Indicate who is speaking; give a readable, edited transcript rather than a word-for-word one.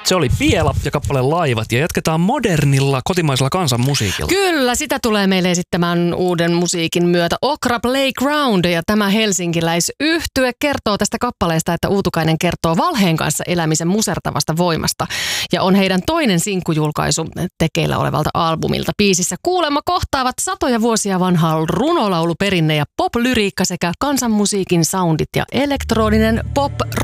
Speaker 1: Se oli Piela ja kappale Laivat ja jatketaan modernilla kotimaisella kansanmusiikilla.
Speaker 2: Kyllä, sitä tulee meille esittämään uuden musiikin myötä Okra Playground ja tämä helsinkiläisyhtye kertoo tästä kappaleesta, että Uutukainen kertoo valheen kanssa elämisen musertavasta voimasta ja on heidän toinen sinkkujulkaisu tekeillä olevalta albumilta. Biisissä kuulemma kohtaavat satoja vuosia vanhaa runolauluperinne ja pop-lyriikka sekä kansanmusiikin soundit ja elektroninen pop